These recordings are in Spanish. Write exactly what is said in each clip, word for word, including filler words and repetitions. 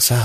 Sao.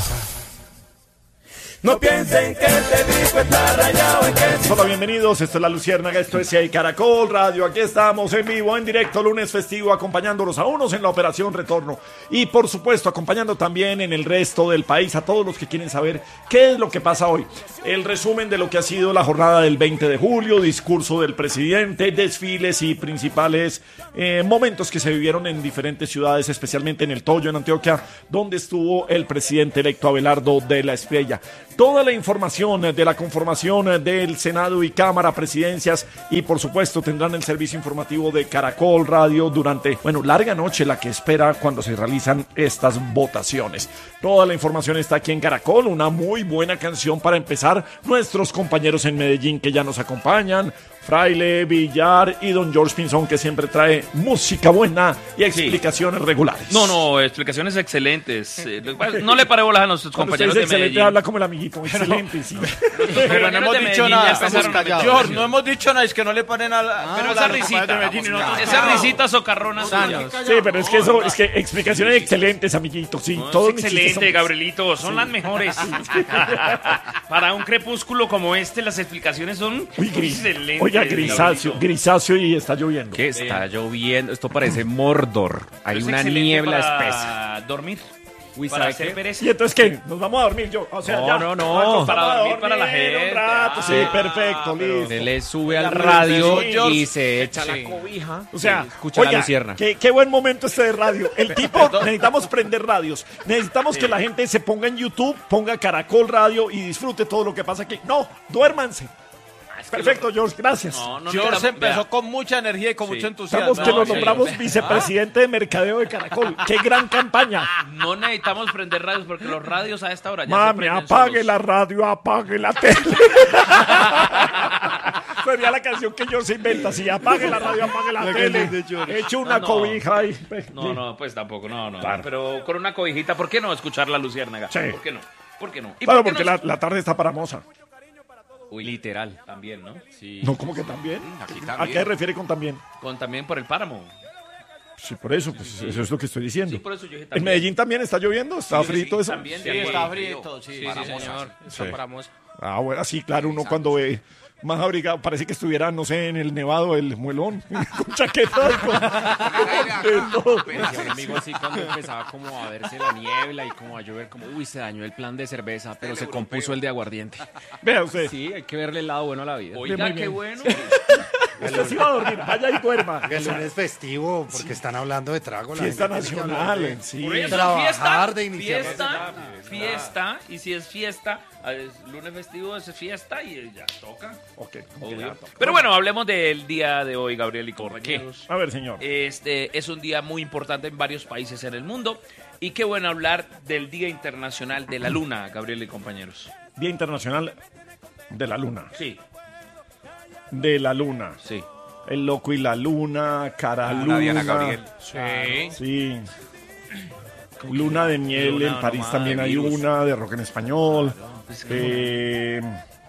No piensen que este disco está rayado en que... Hola, bienvenidos, esto es La Luciérnaga, esto es C I Caracol Radio, aquí estamos en vivo, en directo, lunes festivo, acompañándolos a unos en la Operación Retorno y por supuesto acompañando también en el resto del país a todos los que quieren saber qué es lo que pasa hoy. El resumen de lo que ha sido la jornada del veinte de julio, discurso del presidente, desfiles y principales eh, momentos que se vivieron en diferentes ciudades, especialmente en El Toyo, en Antioquia, donde estuvo el presidente electo Abelardo de la Espriella. Toda la información de la conformación del Senado y Cámara, presidencias y por supuesto tendrán el servicio informativo de Caracol Radio durante, bueno, larga noche la que espera cuando se realizan estas votaciones. Toda la información está aquí en Caracol, una muy buena canción para empezar. Nuestros compañeros en Medellín que ya nos acompañan, Fraile, Villar y don George Pinzón, que siempre trae música buena y explicaciones sí. regulares. No, no, explicaciones excelentes. No le pare bolas a nuestros Cuando compañeros usted de excelente, Medellín. Habla como el amiguito, excelente, sí. Pero no hemos dicho nada, estamos callados. George, no hemos dicho nada, es que no le paren a la... Ah, pero esa risita, esa risita socarrona. Sí, pero es que eso, es que explicaciones excelentes, amiguito, sí. No, todos es excelente, Gabrielito, son sí. las mejores. Para un crepúsculo como este, las explicaciones son Uy, gris, excelentes. Oiga, grisáceo, grisáceo y está lloviendo. ¿Qué está lloviendo? Esto parece Mordor. Hay una niebla espesa. Dormir. Uy, para ¿sabe qué? ¿Y entonces qué? ¿Nos vamos a dormir yo? O sea, no, ya. no, no. Para dormir, dormir para la gente. Un rato, sí, ah, perfecto, listo. Usted le sube al radio sí, y se echa sí. la cobija. O sea, sí, escucha oiga, la lucierna. Qué, qué buen momento este de radio. El tipo, necesitamos prender radios. Necesitamos sí. que la gente se ponga en YouTube, ponga Caracol Radio y disfrute todo lo que pasa aquí. No, duérmanse. Perfecto, George, gracias. No, no, George no, empezó vea. con mucha energía y con sí. mucho entusiasmo. Estamos que no, nos sí. nombramos vicepresidente de mercadeo de Caracol. ¡Qué gran campaña! No necesitamos prender radios porque los radios a esta hora ya Mami, se prenden apague solos. la radio, apague la tele. Sería la canción que George se inventa. Sí, apague la radio, apague la, la tele. Hecho una no, cobija ahí. No, no, pues tampoco, no, no. Claro. Pero con una cobijita, ¿por qué no escuchar la Luciérnaga? Sí. ¿Por qué no? ¿Por qué no? ¿Y claro, por qué porque nos... la, la tarde está para moza. Uy, literal, también, ¿no? Sí. No, ¿cómo que también? Aquí ¿A también. qué refiere con también? Con también por el páramo. Sí, por eso, pues sí, sí. Eso es lo que estoy diciendo. Sí, por eso yo dije ¿En Medellín también está lloviendo? ¿Está sí, frito sí, eso? También, sí, está frito, sí, sí, sí, señor. Sí. Está paramos. Ah, bueno, sí, claro, uno cuando ve más abrigado, parece que estuviera, no sé, en el Nevado del Muelón, con chaquetas, con, con todo. Decía un amigo así cuando empezaba como a verse la niebla y como a llover, como, uy, se dañó el plan de cerveza, pero se compuso el de aguardiente. Vea usted. Sí, hay que verle el lado bueno a la vida. Oiga, qué bueno. Usted se va a dormir, vaya y duerma. El lunes festivo, porque sí. están hablando de trago. La fiesta gente nacional, de, sí. Por eso, trabajar, fiesta, de iniciar. Fiesta, fiesta, y si es fiesta, es lunes festivo es fiesta y ya toca. Ok, obvio. Pero bueno, hablemos del día de hoy, Gabriel y compañeros. A ver, señor. Este es un día muy importante en varios países en el mundo. Y qué bueno hablar del Día Internacional de la Luna, Gabriel y compañeros. Día Internacional de la Luna. Sí. De la Luna. Sí. El loco y la luna, cara luna. Diana Gabriel. Sí. Sí. Luna de miel, luna, en París no, también hay virus. una, de rock en español. Claro, es que eh,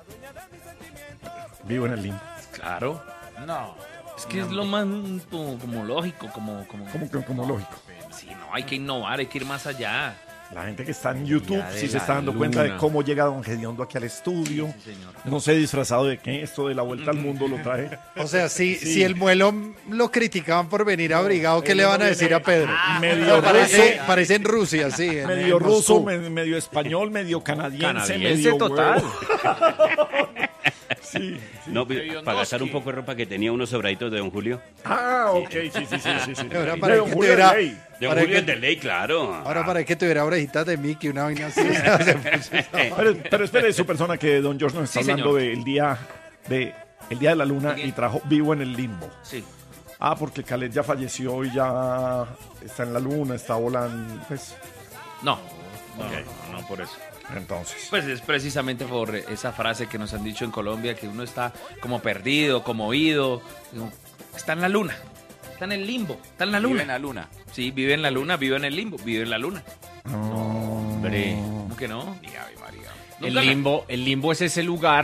vivo en el limbo. Claro. No. Es que es lo más como, como lógico, como, como... Como que como lógico. Sí, no, hay que innovar, hay que ir más allá. La gente que está en YouTube sí se la está dando luna. cuenta de cómo llega Don Gediondo aquí al estudio. Sí, señor. No sé disfrazado de qué, esto de la vuelta al mundo lo trae. O sea, si, Sí. si el muelón lo criticaban por venir abrigado, ¿qué él le no van a viene- decir a Pedro? Medio No, parece, ruso. parece en Rusia, sí. en- Medio en ruso, Moscú. me- medio español, medio canadiense, Canadiense medio total. huevo. Sí, sí. No, para gastar un poco de ropa que tenía unos sobraditos de don Julio. Ah, ok, sí, sí, sí, sí, sí. Ahora De para Don que Julio tuviera- Rey. De don Para Julio que- el de ley, claro. Ahora para que tuviera orejitas de Mickey, una vaina así. Pero, pero espere, su persona que Don George nos está Sí, hablando señor. del día de el día de la luna y trajo Vivo en el Limbo. Sí. Ah, porque Khaled ya falleció y ya está en la luna, está volando, pues, No, no, Ok. no, no por eso. entonces. Pues es precisamente por esa frase que nos han dicho en Colombia, que uno está como perdido, como oído, como, está en la luna, está en el limbo, está en la luna. Vive en la luna. Sí, vive en la luna, vive en el limbo, vive en la luna. No, Hombre, ¿cómo que no? Ni Ave María. El Nunca- limbo, el limbo es ese lugar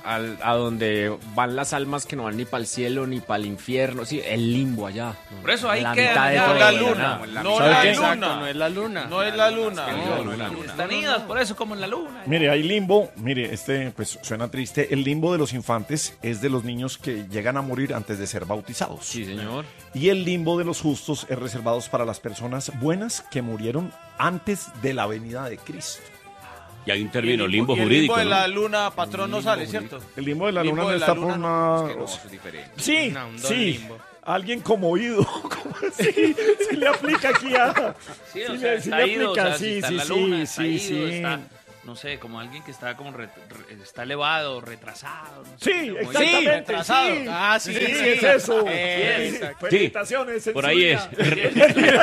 al, a donde van las almas que no van ni para el cielo ni para el infierno. Sí, el limbo allá. Por eso ahí la queda mitad de ya, todo, la ya, luna. nada. No ¿Sabe la qué? luna. No es la luna. No es la luna. No, no, no, están idas, por eso como en la luna. Mire, hay limbo, mire, este pues suena triste. El limbo de los infantes es de los niños que llegan a morir antes de ser bautizados. Sí, señor. Y el limbo de los justos es reservado para las personas buenas que murieron antes de la venida de Cristo. Y hay un término, limbo Y el jurídico. limbo de ¿no? la luna, patrón, no sale, ¿cierto? El limbo de la Limbo luna no de la está luna por no, una... No, eso es diferente. Sí, No, un don sí. limbo. Alguien conmovido. ¿Cómo así? Se le aplica aquí a... Sí, o Sí, sea, le- sí está le ido, o aplica, sea, si sí, está sí, en la sí, luna, está sí, ido, sí. está, no sé, como alguien que está como re- re- está elevado, retrasado. No sé, Sí, como- exactamente. retrasado. Sí, Ah, sí, sí, sí. es eso. Eh, exacto. Felicitaciones, Por ahí Zúñiga. es.